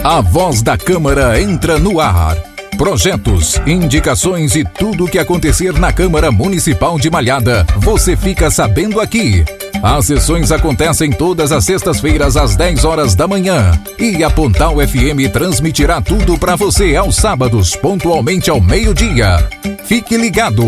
A voz da Câmara entra no ar. Projetos, indicações e tudo o que acontecer na Câmara Municipal de Malhada, você fica sabendo aqui. As sessões acontecem todas as sextas-feiras às 10 horas da manhã. E a Pontal FM transmitirá tudo para você aos sábados, pontualmente ao meio-dia. Fique ligado.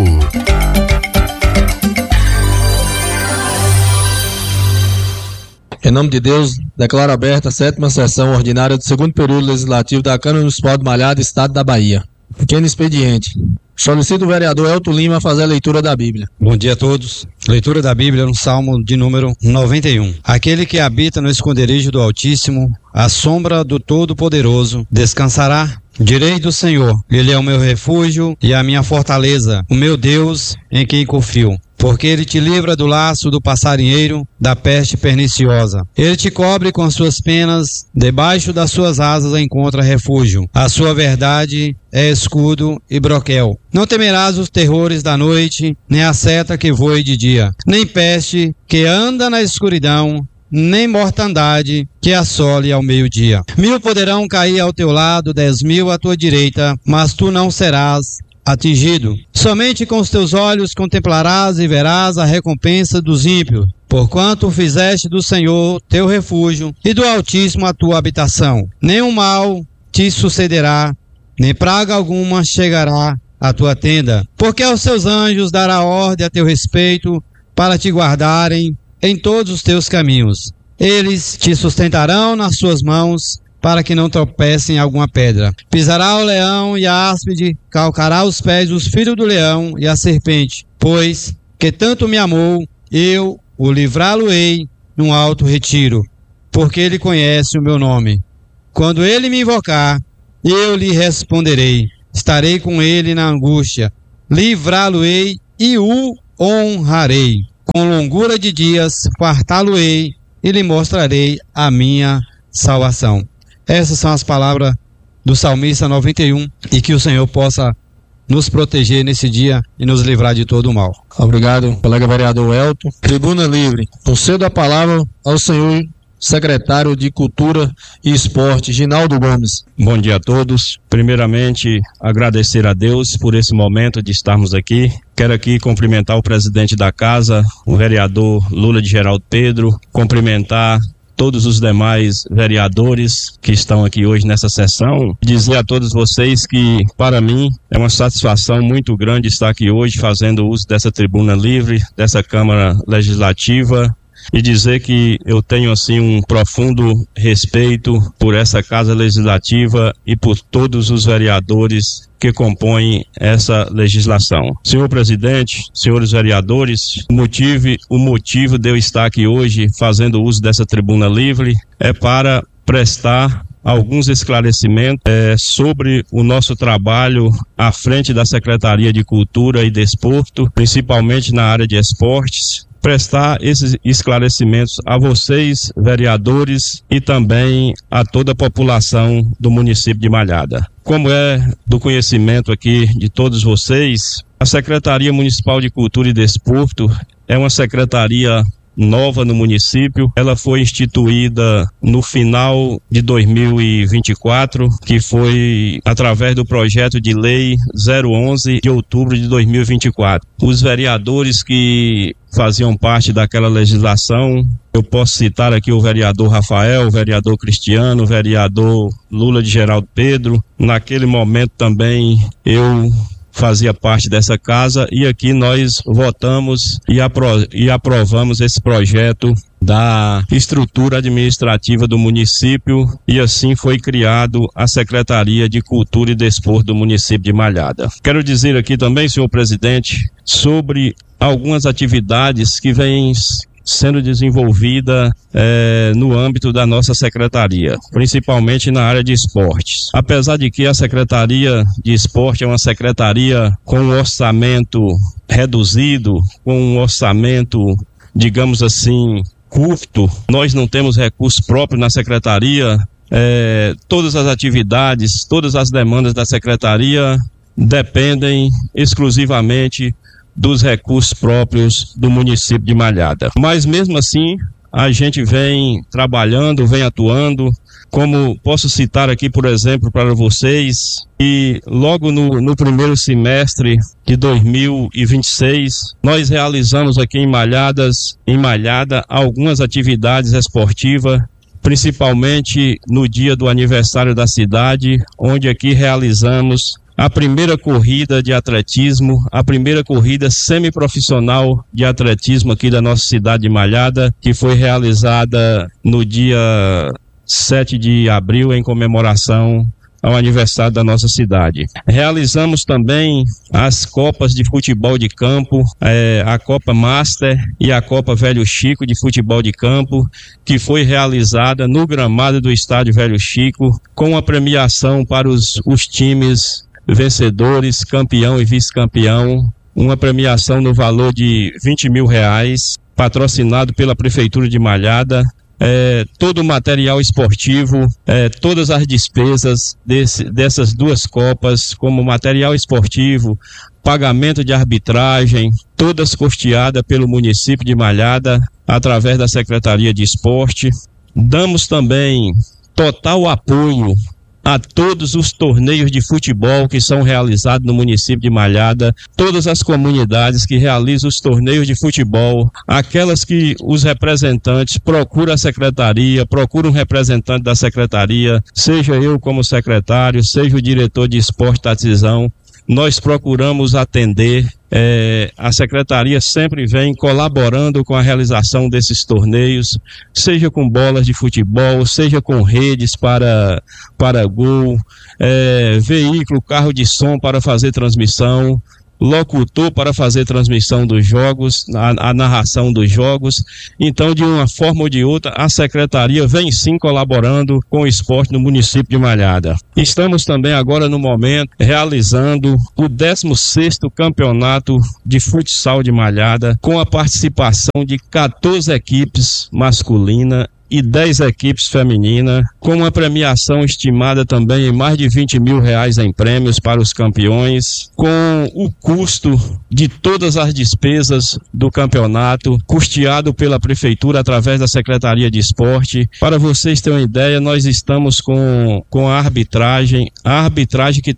Em nome de Deus, declaro aberta a 7ª sessão ordinária do 2º período legislativo da Câmara Municipal de Malhada, Estado da Bahia. Pequeno expediente. Solicito o vereador Elton Lima fazer a leitura da Bíblia. Bom dia a todos. Leitura da Bíblia no Salmo de número 91. Aquele que habita no esconderijo do Altíssimo, à sombra do Todo-Poderoso, descansará. Direi do Senhor, Ele é o meu refúgio e a minha fortaleza, o meu Deus em quem confio. Porque Ele te livra do laço do passarinheiro, da peste perniciosa. Ele te cobre com as suas penas, debaixo das suas asas encontra refúgio. A sua verdade é escudo e broquel. Não temerás os terrores da noite, nem a seta que voe de dia, nem peste que anda na escuridão, nem mortandade que assole ao meio-dia. 1000 poderão cair ao teu lado, 10.000 à tua direita, mas tu não serás atingido. Somente com os teus olhos contemplarás e verás a recompensa dos ímpios, porquanto fizeste do Senhor teu refúgio e do Altíssimo a tua habitação. Nenhum mal te sucederá, nem praga alguma chegará à tua tenda, porque aos seus anjos dará ordem a teu respeito para te guardarem em todos os teus caminhos. Eles te sustentarão nas suas mãos, para que não tropecem em alguma pedra. Pisará o leão e a áspide, calcará os pés dos filhos do leão e a serpente. Pois que tanto me amou, eu o livrá-lo-ei num alto retiro, porque ele conhece o meu nome. Quando ele me invocar, eu lhe responderei. Estarei com ele na angústia, livrá-lo-ei e o honrarei. Com longura de dias, fartá-lo-ei e lhe mostrarei a minha salvação. Essas são as palavras do Salmista 91 e que o Senhor possa nos proteger nesse dia e nos livrar de todo o mal. Obrigado, colega vereador Elton. Tribuna livre. Concedo a palavra ao senhor secretário de Cultura e Esporte, Ginaldo Gomes. Bom dia a todos. Primeiramente, agradecer a Deus por esse momento de estarmos aqui. Quero aqui cumprimentar o presidente da casa, o vereador Lula de Geraldo Pedro, cumprimentar todos os demais vereadores que estão aqui hoje nessa sessão, dizer a todos vocês que, para mim, é uma satisfação muito grande estar aqui hoje fazendo uso dessa tribuna livre, dessa Câmara Legislativa, e dizer que eu tenho assim um profundo respeito por essa Casa Legislativa e por todos os vereadores que compõem essa legislação. Senhor presidente, senhores vereadores, o motivo de eu estar aqui hoje fazendo uso dessa tribuna livre é para prestar alguns esclarecimentos sobre o nosso trabalho à frente da Secretaria de Cultura e Desporto, principalmente na área de esportes. Prestar esses esclarecimentos a vocês, vereadores, e também a toda a população do município de Malhada. Como é do conhecimento aqui de todos vocês, a Secretaria Municipal de Cultura e Desporto é uma secretaria nova no município. Ela foi instituída no final de 2024, que foi através do projeto de lei 011 de outubro de 2024. Os vereadores que faziam parte daquela legislação, eu posso citar aqui o vereador Rafael, o vereador Cristiano, o vereador Lula de Geraldo Pedro. Naquele momento também eu fazia parte dessa casa e aqui nós votamos e aprovamos esse projeto da estrutura administrativa do município e assim foi criado a Secretaria de Cultura e Desporto do município de Malhada. Quero dizer aqui também, senhor presidente, sobre algumas atividades que vêm sendo desenvolvida no âmbito da nossa secretaria, principalmente na área de esportes. Apesar de que a Secretaria de Esporte é uma secretaria com um orçamento reduzido, com um orçamento, digamos assim, curto, nós não temos recursos próprios na secretaria. Todas as atividades, todas as demandas da secretaria dependem exclusivamente dos recursos próprios do município de Malhada. Mas mesmo assim, a gente vem trabalhando, vem atuando. Como posso citar aqui, por exemplo, para vocês, que logo no primeiro semestre de 2026, nós realizamos aqui em Malhada algumas atividades esportivas, principalmente no dia do aniversário da cidade, onde aqui realizamos a primeira corrida de atletismo, a primeira corrida semiprofissional de atletismo aqui da nossa cidade de Malhada, que foi realizada no dia 7 de abril, em comemoração ao aniversário da nossa cidade. Realizamos também as Copas de Futebol de Campo, a Copa Master e a Copa Velho Chico de Futebol de Campo, que foi realizada no gramado do Estádio Velho Chico, com a premiação para os times vencedores, campeão e vice-campeão, uma premiação no valor de R$20 mil, patrocinado pela Prefeitura de Malhada. Todo o material esportivo, todas as despesas dessas duas Copas, como material esportivo, pagamento de arbitragem, todas custeadas pelo município de Malhada, através da Secretaria de Esporte. Damos também total apoio a todos os torneios de futebol que são realizados no município de Malhada, todas as comunidades que realizam os torneios de futebol, aquelas que os representantes procuram a secretaria, procuram um representante da secretaria, seja eu como secretário, seja o diretor de esporte Tatizão, nós procuramos atender. A secretaria sempre vem colaborando com a realização desses torneios, seja com bolas de futebol, seja com redes para gol, veículo, carro de som para fazer transmissão, locutor para fazer transmissão dos jogos, a narração dos jogos. Então, de uma forma ou de outra, a secretaria vem sim colaborando com o esporte no município de Malhada. Estamos também agora no momento realizando o 16º campeonato de futsal de Malhada, com a participação de 14 equipes masculinas e 10 equipes femininas, com uma premiação estimada também em mais de R$20 mil em prêmios para os campeões, com o custo de todas as despesas do campeonato, custeado pela Prefeitura através da Secretaria de Esporte. Para vocês terem uma ideia, nós estamos com a arbitragem que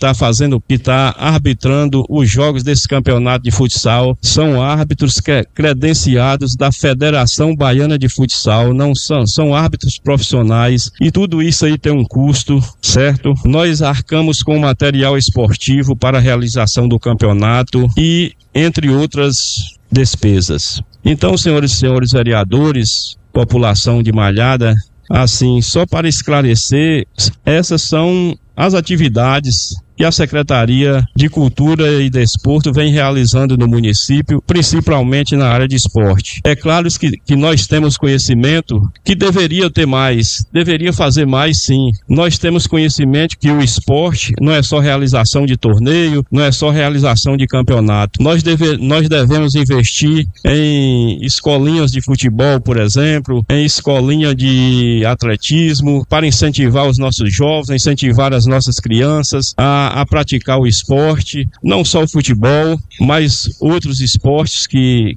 está arbitrando os jogos desse campeonato de futsal, são árbitros credenciados da Federação Baiana de Futsal, não são árbitros profissionais, e tudo isso aí tem um custo, certo? Nós arcamos com material esportivo para a realização do campeonato e entre outras despesas. Então, senhores e senhores vereadores, população de Malhada, assim, só para esclarecer, essas são as atividades que a Secretaria de Cultura e Desporto vem realizando no município, principalmente na área de esporte. É claro que nós temos conhecimento que deveria ter mais, deveria fazer mais sim. Nós temos conhecimento que o esporte não é só realização de torneio, não é só realização de campeonato. Nós devemos investir em escolinhas de futebol, por exemplo, em escolinha de atletismo, para incentivar os nossos jovens, incentivar as nossas crianças a praticar o esporte, não só o futebol, mas outros esportes que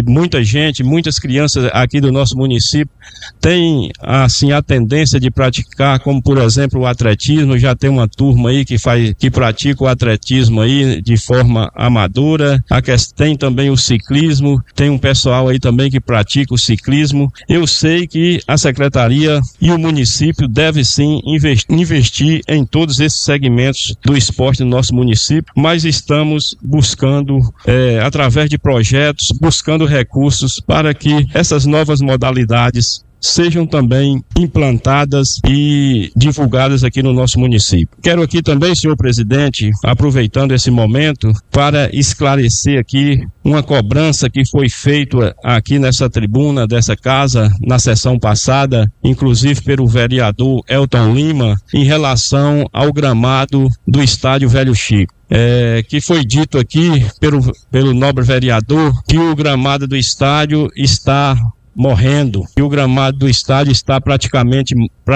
muitas crianças aqui do nosso município têm assim a tendência de praticar, como por exemplo o atletismo. Já tem uma turma aí que pratica o atletismo aí de forma amadora. Tem também o ciclismo, tem um pessoal aí também que pratica o ciclismo. Eu sei que a secretaria e o município devem sim investir em todos esses segmentos do esporte no nosso município, mas estamos buscando, através de projetos, buscando recursos para que essas novas modalidades sejam também implantadas e divulgadas aqui no nosso município. Quero aqui também, senhor presidente, aproveitando esse momento, para esclarecer aqui uma cobrança que foi feita aqui nessa tribuna dessa casa, na sessão passada, inclusive pelo vereador Elton Lima, em relação ao gramado do Estádio Velho Chico. Que foi dito aqui pelo nobre vereador que o gramado do estádio está morrendo, e o gramado do estádio está praticamente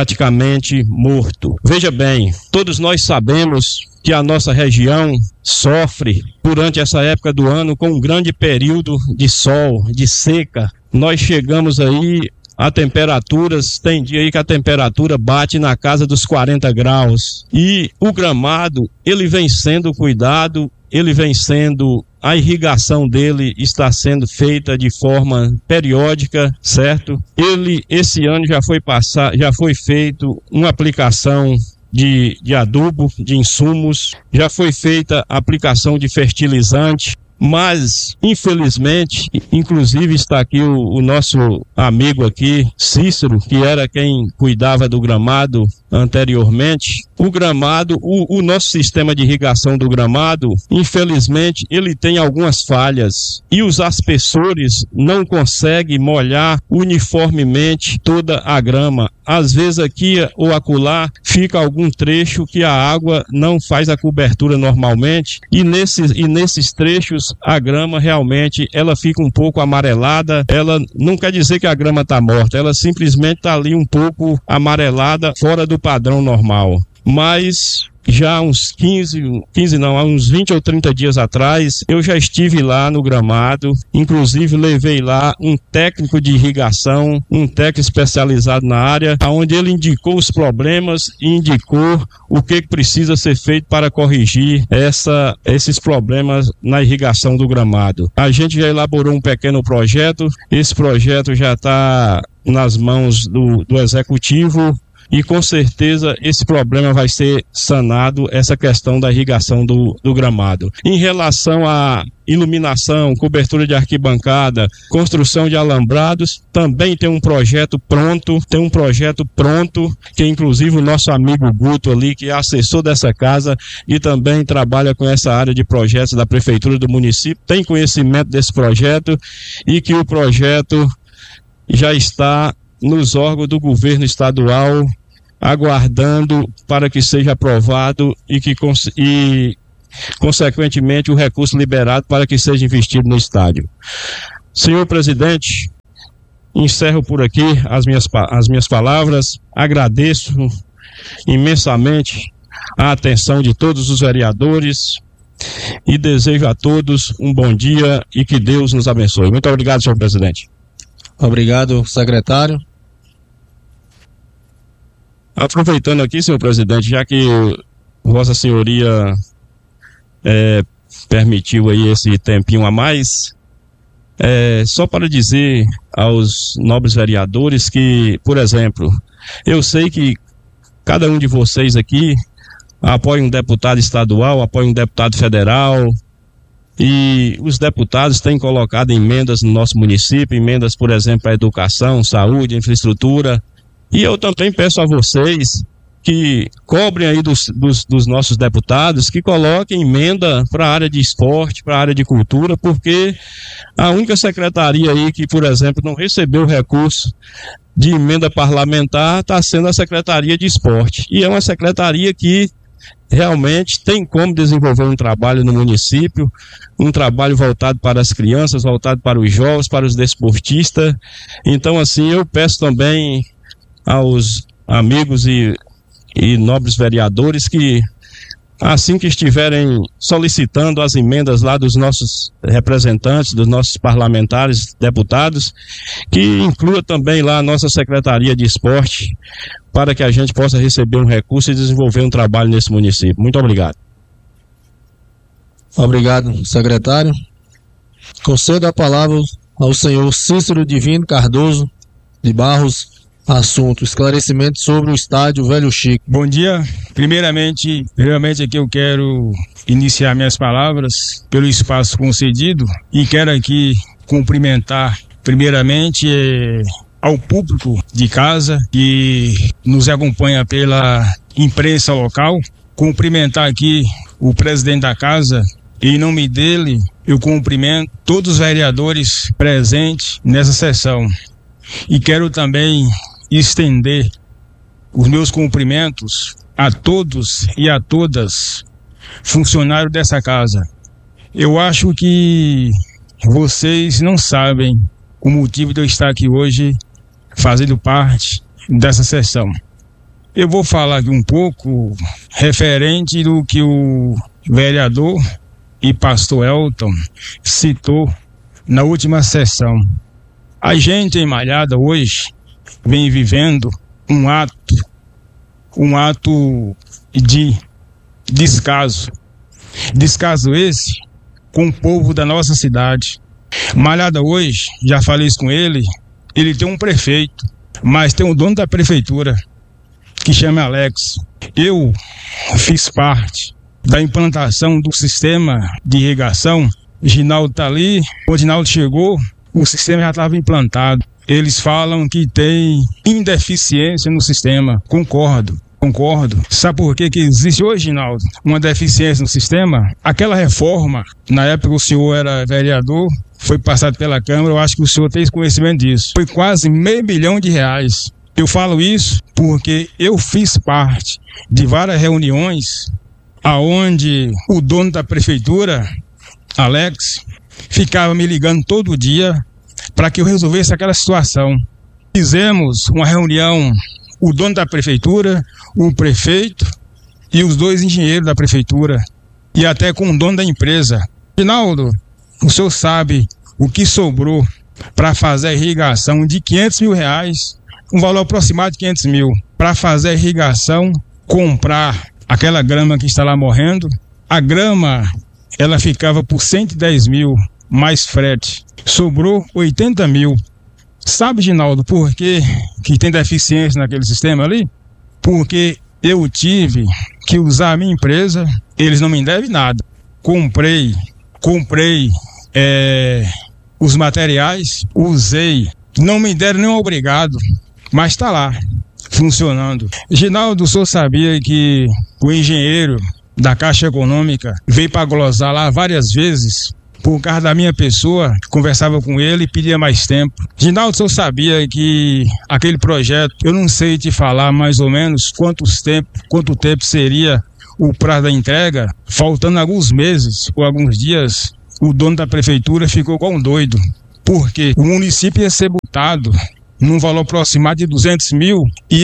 morto. Veja bem, todos nós sabemos que a nossa região sofre durante essa época do ano com um grande período de sol, de seca. Nós chegamos aí a temperaturas, tem dia aí que a temperatura bate na casa dos 40 graus. E o gramado, ele vem sendo cuidado, a irrigação dele está sendo feita de forma periódica, certo? Esse ano já foi feito uma aplicação de adubo, de insumos, já foi feita a aplicação de fertilizante, mas, infelizmente, inclusive está aqui o nosso amigo aqui, Cícero, que era quem cuidava do gramado anteriormente. O gramado, o nosso sistema de irrigação do gramado, infelizmente, ele tem algumas falhas e os aspersores não conseguem molhar uniformemente toda a grama. Às vezes aqui ou acolá fica algum trecho que a água não faz a cobertura normalmente e nesses trechos a grama realmente ela fica um pouco amarelada. Ela não quer dizer que a grama está morta, ela simplesmente está ali um pouco amarelada, fora do padrão normal. Mas já há uns 20 ou 30 dias atrás, eu já estive lá no gramado, inclusive levei lá um técnico de irrigação, um técnico especializado na área, onde ele indicou os problemas e indicou o que precisa ser feito para corrigir esses problemas na irrigação do gramado. A gente já elaborou um pequeno projeto, esse projeto já está nas mãos do executivo, e com certeza esse problema vai ser sanado, essa questão da irrigação do gramado. Em relação à iluminação, cobertura de arquibancada, construção de alambrados, também tem um projeto pronto, que inclusive o nosso amigo Guto ali, que é assessor dessa casa e também trabalha com essa área de projetos da prefeitura do município, tem conhecimento desse projeto e que o projeto já está nos órgãos do governo estadual, aguardando para que seja aprovado e consequentemente, o recurso liberado para que seja investido no estádio. Senhor presidente, encerro por aqui as minhas palavras, agradeço imensamente a atenção de todos os vereadores e desejo a todos um bom dia e que Deus nos abençoe. Muito obrigado, senhor presidente. Obrigado, secretário. Aproveitando aqui, senhor presidente, já que Vossa Senhoria permitiu aí esse tempinho a mais, só para dizer aos nobres vereadores que, por exemplo, eu sei que cada um de vocês aqui apoia um deputado estadual, apoia um deputado federal, e os deputados têm colocado emendas no nosso município, emendas, por exemplo, à educação, saúde, infraestrutura. E eu também peço a vocês que cobrem aí dos nossos deputados, que coloquem emenda para a área de esporte, para a área de cultura, porque a única secretaria aí que, por exemplo, não recebeu recurso de emenda parlamentar está sendo a Secretaria de Esporte. E é uma secretaria que realmente tem como desenvolver um trabalho no município, um trabalho voltado para as crianças, voltado para os jovens, para os desportistas. Então, assim, eu peço também aos amigos e nobres vereadores que, assim que estiverem solicitando as emendas lá dos nossos representantes, dos nossos parlamentares, deputados, que inclua também lá a nossa Secretaria de Esporte, para que a gente possa receber um recurso e desenvolver um trabalho nesse município. Muito obrigado. Obrigado, secretário. Concedo a palavra ao senhor Cícero Divino Cardoso de Barros. Assunto: esclarecimento sobre o estádio Velho Chico. Bom dia. Primeiramente aqui eu quero iniciar minhas palavras pelo espaço concedido e quero aqui cumprimentar primeiramente ao público de casa que nos acompanha pela imprensa local. Cumprimentar aqui o presidente da casa. Em nome dele, eu cumprimento todos os vereadores presentes nessa sessão. E quero também estender os meus cumprimentos a todos e a todas funcionários dessa casa. Eu acho que vocês não sabem o motivo de eu estar aqui hoje fazendo parte dessa sessão. Eu vou falar aqui um pouco referente do que o vereador e pastor Elton citou na última sessão. A gente em Malhada hoje vem vivendo um ato de descaso. Descaso esse com o povo da nossa cidade. Malhada hoje, já falei isso com ele tem um prefeito, mas tem um dono da prefeitura, que chama Alex. Eu fiz parte da implantação do sistema de irrigação. Ginaldo está ali, quando o Ginaldo chegou, o sistema já estava implantado. Eles falam que tem indeficiência no sistema. Concordo. Sabe por que existe hoje, Ginaldo, uma deficiência no sistema? Aquela reforma, na época o senhor era vereador, foi passado pela Câmara, eu acho que o senhor tem conhecimento disso. Foi quase R$500 milhão. Eu falo isso porque eu fiz parte de várias reuniões aonde o dono da prefeitura, Alex, ficava me ligando todo dia para que eu resolvesse aquela situação. Fizemos uma reunião, o dono da prefeitura, o prefeito e os 2 engenheiros da prefeitura, e até com o dono da empresa. Ginaldo, o senhor sabe o que sobrou para fazer a irrigação de R$500 mil, um valor aproximado de 500 mil, para fazer a irrigação, comprar aquela grama que está lá morrendo. A grama, ela ficava por 110 mil, mais frete. Sobrou 80 mil. Sabe, Ginaldo, por que tem deficiência naquele sistema ali? Porque eu tive que usar a minha empresa, eles não me devem nada. Comprei os materiais, usei, não me deram nenhum obrigado, mas está lá, funcionando. Ginaldo, o senhor sabia que o engenheiro da Caixa Econômica veio para glosar lá várias vezes? Por causa da minha pessoa, conversava com ele e pedia mais tempo. Ginaldo, o senhor sabia que aquele projeto, eu não sei te falar mais ou menos quanto tempo seria o prazo da entrega? Faltando alguns meses ou alguns dias, o dono da prefeitura ficou igual um doido. Porque o município ia ser multado num valor aproximado de 200 mil,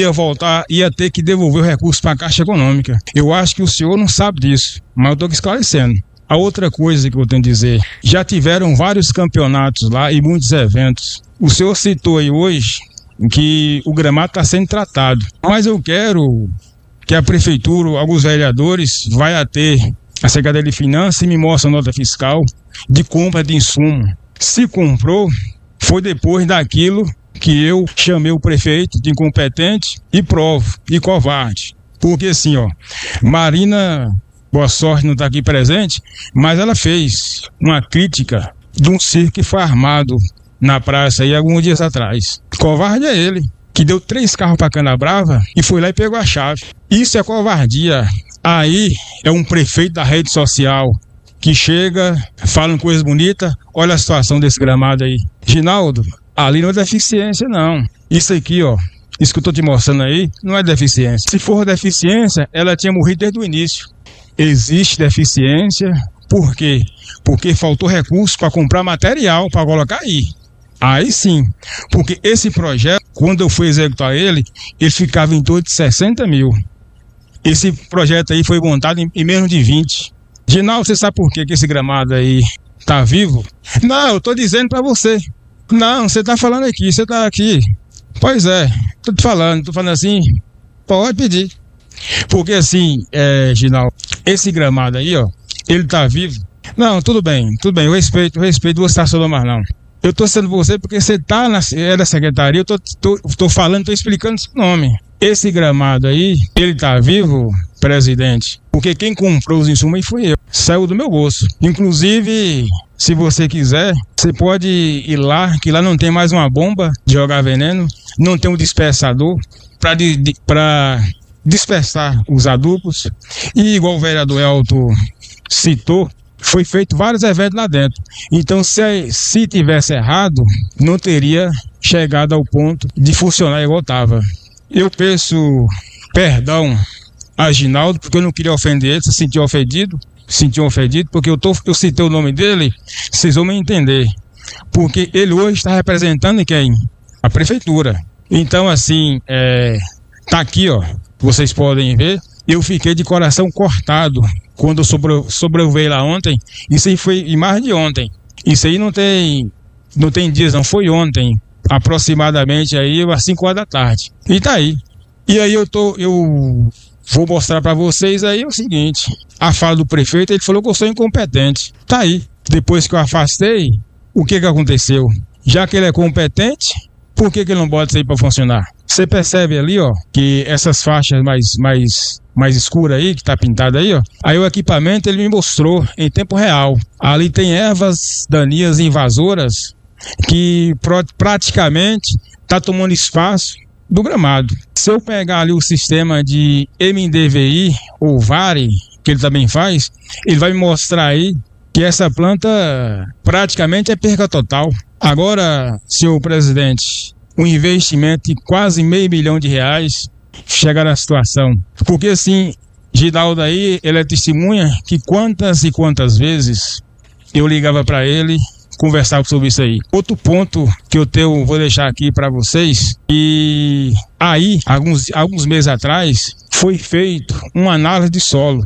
ia ter que devolver o recurso para a Caixa Econômica. Eu acho que o senhor não sabe disso, mas eu estou esclarecendo. A outra coisa que eu tenho a dizer, já tiveram vários campeonatos lá e muitos eventos. O senhor citou aí hoje que o gramado está sendo tratado, mas eu quero que a prefeitura, alguns vereadores, vai a ter a Secretaria de Finanças e me mostra a nota fiscal de compra de insumo. Se comprou, foi depois daquilo que eu chamei o prefeito de incompetente e provo, e covarde. Porque assim, Marina, boa sorte, não está aqui presente, mas ela fez uma crítica de um circo que foi armado na praça aí alguns dias atrás. Covarde é ele, que deu 3 carros para Canabrava e foi lá e pegou a chave. Isso é covardia. Aí é um prefeito da rede social que chega, fala coisas bonitas, olha a situação desse gramado aí. Ginaldo, ali não é deficiência, não. Isso aqui, isso que eu estou te mostrando aí, não é deficiência. Se for deficiência, ela tinha morrido desde o início. Existe deficiência, por quê? Porque faltou recurso para comprar material para colocar aí. Aí sim, porque esse projeto, quando eu fui executar ele ficava em torno de 60 mil. Esse projeto aí foi montado em menos de 20. Ginaldo, você sabe por que esse gramado aí tá vivo? Não, eu tô dizendo para você. Não, você tá falando aqui, você tá aqui. Pois é, tô falando assim, pode pedir. Porque assim, Ginaldo, esse gramado aí, ele tá vivo. Não, tudo bem, eu respeito, você está falando mais não. Eu tô sendo você porque você tá na secretaria, eu tô falando, tô explicando seu nome. Esse gramado aí, ele tá vivo, presidente, porque quem comprou os insumos aí foi eu. Saiu do meu bolso. Inclusive, se você quiser, você pode ir lá, que lá não tem mais uma bomba de jogar veneno, não tem um dispersador para dispersar os adubos. E igual o vereador Elton citou, foi feito vários eventos lá dentro. Então, se tivesse errado, não teria chegado ao ponto de funcionar igual estava. Eu peço perdão a Ginaldo, porque eu não queria ofender ele. Você se sentiu ofendido, porque eu citei o nome dele, vocês vão me entender. Porque ele hoje está representando quem? A prefeitura. Então, assim, tá aqui, vocês podem ver, eu fiquei de coração cortado quando eu sobrevoei lá ontem. Isso aí foi em mais de ontem. Isso aí não tem dias, não, foi ontem. aproximadamente aí às 5 horas da tarde. E tá aí. E aí eu vou mostrar para vocês aí o seguinte, a fala do prefeito, ele falou que eu sou incompetente. Tá aí. Depois que eu afastei, o que aconteceu? Já que ele é competente, por que ele não bota isso aí para funcionar? Você percebe ali, ó, que essas faixas mais escuras aí, que tá pintada aí, ó. Aí o equipamento ele me mostrou em tempo real. Ali tem ervas daninhas invasoras que praticamente tá tomando espaço do gramado. Se eu pegar ali o sistema de MDVI ou VARI, que ele também faz, ele vai me mostrar aí que essa planta praticamente é perca total. Agora, senhor presidente, um investimento de quase R$500 milhão chega na situação. Porque assim, Ginaldo aí, ele é testemunha que quantas e quantas vezes eu ligava para ele, conversava sobre isso aí. Outro ponto que eu vou deixar aqui para vocês, e aí, alguns meses atrás, foi feito uma análise de solo.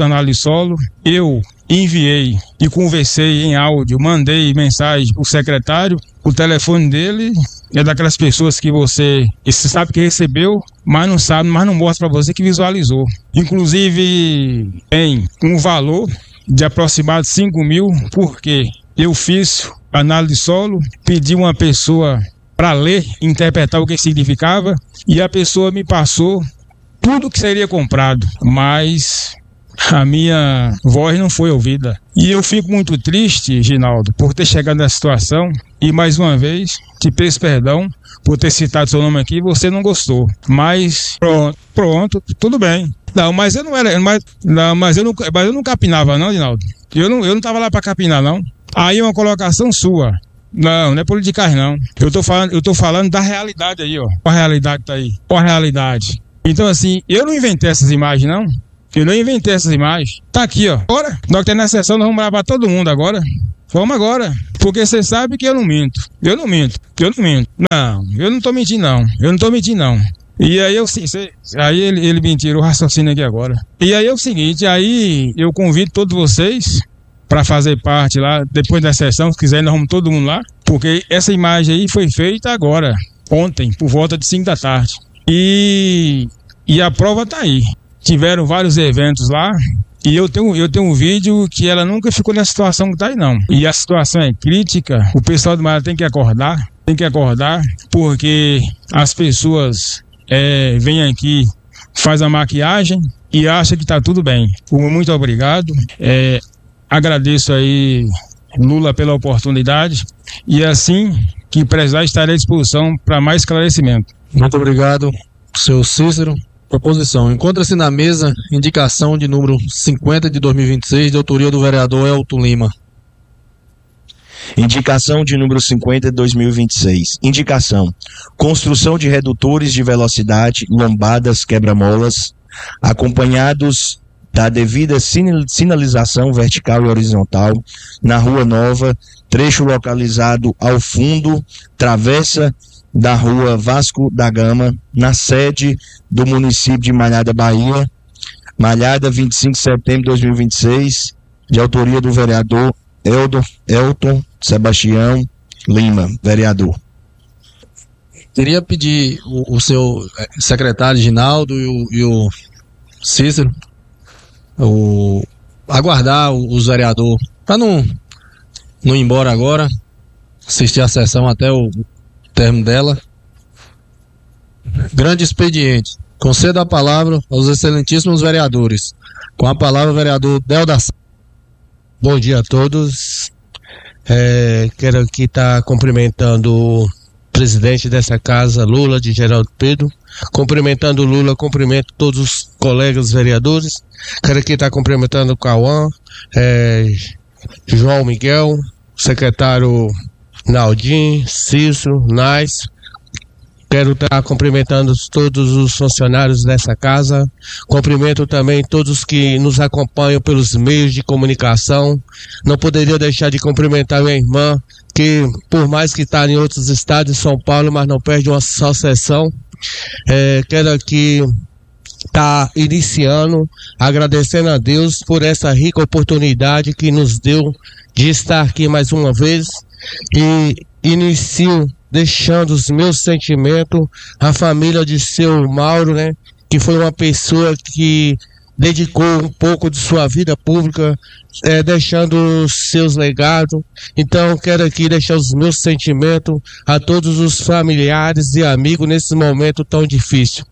Eu enviei e conversei em áudio, mandei mensagem pro secretário, o telefone dele é daquelas pessoas que você sabe que recebeu, mas não sabe, mas não mostra para você que visualizou. Inclusive tem um valor de aproximadamente 5 mil, porque eu fiz análise de solo, pedi uma pessoa para ler, interpretar o que significava, e a pessoa me passou tudo que seria comprado, mas a minha voz não foi ouvida. E eu fico muito triste, Ginaldo, por ter chegado nessa situação. E mais uma vez, te peço perdão por ter citado seu nome aqui, você não gostou. Mas pronto, tudo bem. Não, mas eu não era. Mas eu não capinava, não, Ginaldo. Eu não tava lá para capinar, não. Aí uma colocação sua. Não é politicagem, não. Eu tô falando da realidade aí, ó. A realidade tá aí. A realidade. Então, assim, eu não inventei essas imagens, não. Eu não inventei essas imagens. Tá aqui, ó. Agora, nós temos na sessão, nós vamos gravar todo mundo agora. Vamos agora. Porque você sabe que eu não minto. Não, eu não tô mentindo, não. E aí ele me tirou o raciocínio aqui agora. E aí é o seguinte, aí eu convido todos vocês para fazer parte lá, depois da sessão, se quiserem, nós vamos todo mundo lá. Porque essa imagem aí foi feita agora, ontem, por volta de 5 da tarde. E a prova tá aí. Tiveram vários eventos lá e eu tenho um vídeo que ela nunca ficou nessa situação que tá aí, não. E a situação é crítica, o pessoal do Malhada tem que acordar, porque as pessoas vêm aqui, faz a maquiagem e acham que tá tudo bem. Muito obrigado, agradeço aí, Lula, pela oportunidade e assim que precisar estarei à disposição para mais esclarecimento. Muito obrigado, seu Cícero. Proposição. Encontra-se na mesa indicação de número 50 de 2026, de autoria do vereador Elton Lima. Indicação de número 50 de 2026. Indicação. Construção de redutores de velocidade, lombadas, quebra-molas, acompanhados da devida sinalização vertical e horizontal na Rua Nova, trecho localizado ao fundo, travessa da Rua Vasco da Gama, na sede do município de Malhada, Bahia. Malhada, 25 de setembro de 2026, de autoria do vereador Elton Sebastião Lima, vereador. Queria pedir o seu secretário Ginaldo e o Cícero aguardar os vereadores para não ir embora agora, assistir a sessão até o termo dela. Grande expediente. Conceda a palavra aos excelentíssimos vereadores. Com a palavra o vereador Delda. Bom dia a todos. Quero aqui estar cumprimentando o presidente dessa casa, Lula de Geraldo Pedro. Cumprimentando o Lula, cumprimento todos os colegas vereadores. Quero aqui estar cumprimentando o Cauã, João Miguel, secretário Naldinho, Cícero, Nais. Quero estar cumprimentando todos os funcionários dessa casa. Cumprimento também todos que nos acompanham pelos meios de comunicação. Não poderia deixar de cumprimentar minha irmã, que por mais que está em outros estados de São Paulo, mas não perde uma só sessão. Quero aqui estar iniciando, agradecendo a Deus por essa rica oportunidade que nos deu de estar aqui mais uma vez. E inicio deixando os meus sentimentos à família de seu Mauro, né? Que foi uma pessoa que dedicou um pouco de sua vida pública, deixando seus legados. Então, quero aqui deixar os meus sentimentos a todos os familiares e amigos nesse momento tão difícil.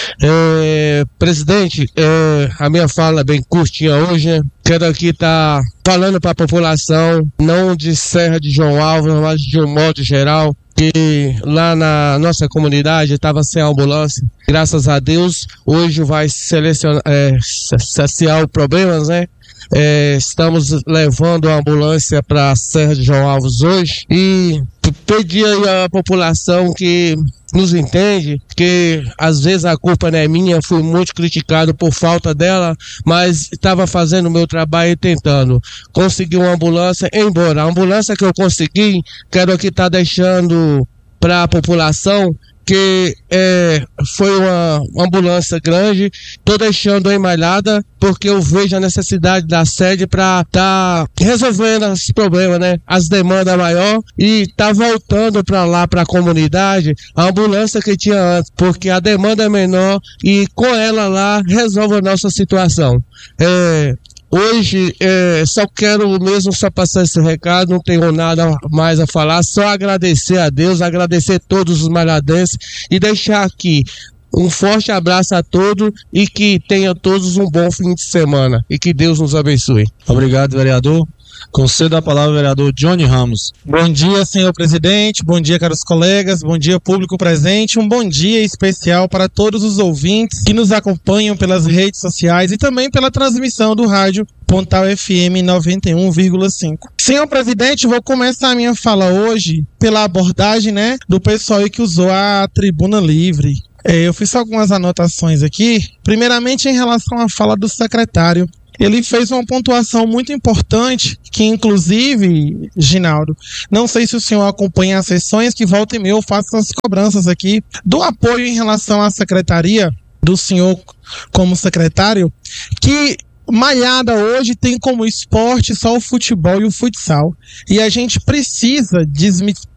Presidente, a minha fala é bem curtinha hoje, né? Quero aqui estar falando para a população, não de Serra de João Álvares, mas de um modo geral, que lá na nossa comunidade estava sem ambulância. Graças a Deus, hoje vai saciar os problemas, né? Estamos levando a ambulância para a Serra de João Álvares hoje e pedir aí à população que nos entende, que às vezes a culpa não é minha, fui muito criticado por falta dela, mas estava fazendo o meu trabalho e tentando conseguir uma ambulância, embora a ambulância que eu consegui, quero aqui estar deixando para a população que foi uma ambulância grande. Estou deixando em Malhada porque eu vejo a necessidade da sede para estar resolvendo os problemas, né? As demandas maior e tá voltando para lá, para a comunidade, a ambulância que tinha antes, porque a demanda é menor e com ela lá resolve a nossa situação. Hoje, só quero mesmo só passar esse recado, não tenho nada mais a falar, só agradecer a Deus, agradecer todos os malhadenses e deixar aqui um forte abraço a todos e que tenham todos um bom fim de semana e que Deus nos abençoe. Obrigado, vereador. Concedo a palavra ao vereador Johnny Ramos. Bom dia, senhor presidente, bom dia, caros colegas, bom dia, público presente, um bom dia especial para todos os ouvintes que nos acompanham pelas redes sociais e também pela transmissão do rádio Pontal FM 91,5. Senhor presidente, vou começar a minha fala hoje pela abordagem, né, do pessoal aí que usou a tribuna livre. Eu fiz algumas anotações aqui, primeiramente em relação à fala do secretário. Ele fez uma pontuação muito importante, que inclusive, Ginaldo, não sei se o senhor acompanha as sessões, que volta e meia eu faço as cobranças aqui, do apoio em relação à secretaria, do senhor como secretário, que Malhada hoje tem como esporte só o futebol e o futsal. E a gente precisa